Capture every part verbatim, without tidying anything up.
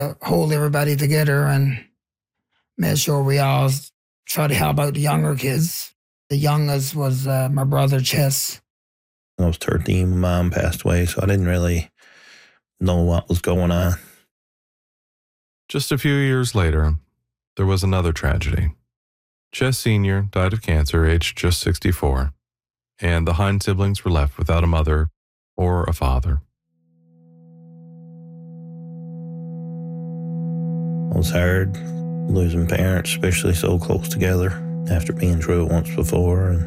uh, hold everybody together and made sure we all try to help out the younger kids. The youngest was uh, my brother, Chess. I was thirteen when Mom passed away, so I didn't really know what was going on. Just a few years later, there was another tragedy. Chess Senior died of cancer, aged just sixty-four, and the Hine siblings were left without a mother or a father. It was hard losing parents, especially so close together after being through it once before. And,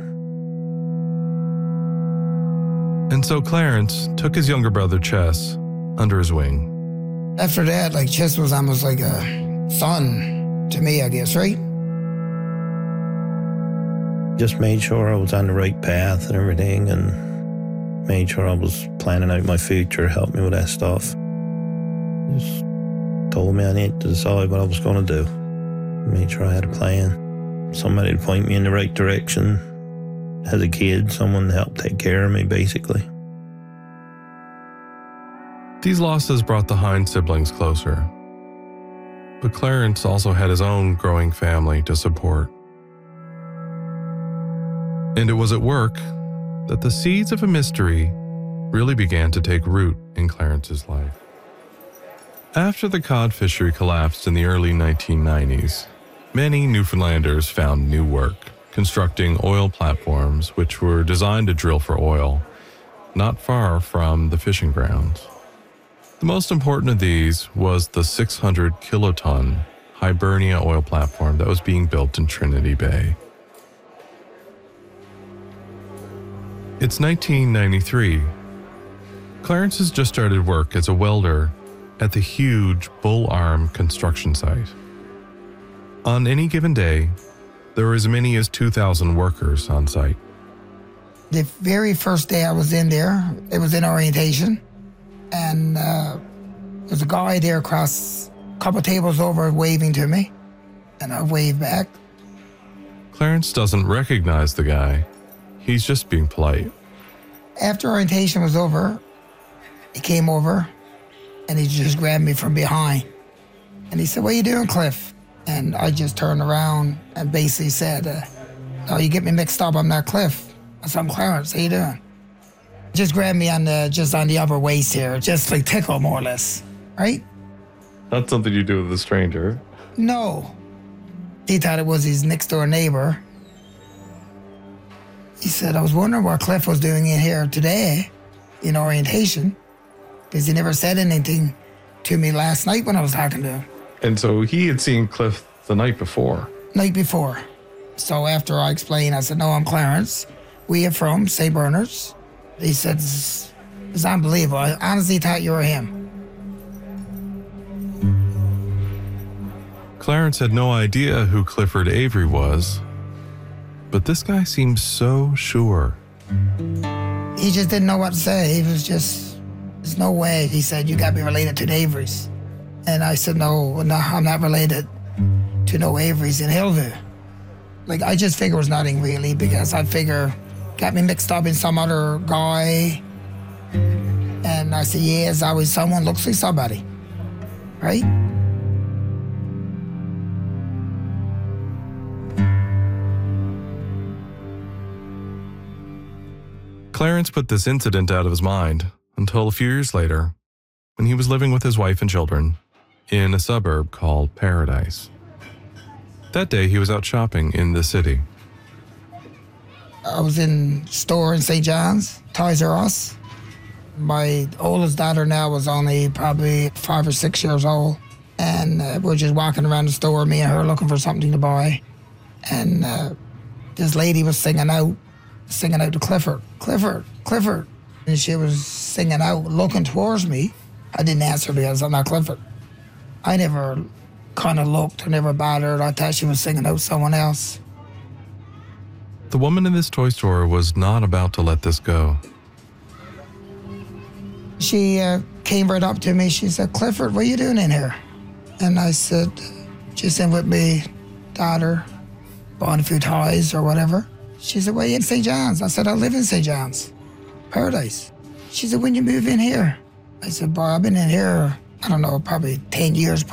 and so Clarence took his younger brother, Chess, under his wing. After that, like, Chess was almost like a son to me, I guess, right? Just made sure I was on the right path and everything, and made sure I was planning out my future, helped me with that stuff. Just told me I needed to decide what I was going to do. Made sure I had a plan. Somebody to point me in the right direction. As a kid, someone to help take care of me, basically. These losses brought the Hine siblings closer. But Clarence also had his own growing family to support. And it was at work that the seeds of a mystery really began to take root in Clarence's life. After the cod fishery collapsed in the early nineteen nineties, many Newfoundlanders found new work, constructing oil platforms which were designed to drill for oil, not far from the fishing grounds. The most important of these was the six hundred kiloton Hibernia oil platform that was being built in Trinity Bay. It's nineteen ninety-three. Clarence has just started work as a welder at the huge Bull Arm construction site. On any given day, there were as many as two thousand workers on site. The very first day I was in there, it was in orientation, and uh, there's a guy there across a couple tables over waving to me, and I waved back. Clarence doesn't recognize the guy. He's just being polite. After orientation was over, he came over and he just grabbed me from behind. And he said, "What are you doing, Cliff?" And I just turned around and basically said, uh, "Oh, you get me mixed up, I'm not Cliff. I said, I'm Clarence, how you doing?" Just grabbed me on the, just on the upper waist here, just like tickle more or less, right? Not something you do with a stranger. No. He thought it was his next door neighbor. He said, "I was wondering what Cliff was doing in here today in orientation, because he never said anything to me last night when I was talking to him." And so he had seen Cliff the night before. Night before. So after I explained, I said, "No, I'm Clarence. We are from Saint Bernard's." He said, "It's, it's unbelievable. I honestly thought you were him." Clarence had no idea who Clifford Avery was, but this guy seemed so sure. He just didn't know what to say. He was just, "There's no way." He said, "You got to be related to the Averys." And I said, no, no, I'm not related to no Averys in Hillview. Like, I just figure it was nothing really, because I figure got me mixed up in some other guy. And I said, yeah, it's always someone looks like somebody, right? Clarence put this incident out of his mind until a few years later, when he was living with his wife and children in a suburb called Paradise. That day, he was out shopping in the city. I was in store in Saint John's, Toys R Us. My oldest daughter now was only probably five or six years old. And uh, we're just walking around the store, me and her, looking for something to buy. And uh, this lady was singing out, singing out to Clifford, "Clifford, Clifford." And she was singing out, looking towards me. I didn't answer because I'm not Clifford. I never kind of looked, I never bothered. I thought she was singing out someone else. The woman in this toy store was not about to let this go. She uh, came right up to me. She said, "Clifford, what are you doing in here?" And I said, "Just in with me, daughter, buying a few toys or whatever." She said, "Well, you in Saint John's?" I said, "I live in Saint John's, Paradise." She said, "When you move in here?" I said, "Boy, I've been in here I don't know, probably ten years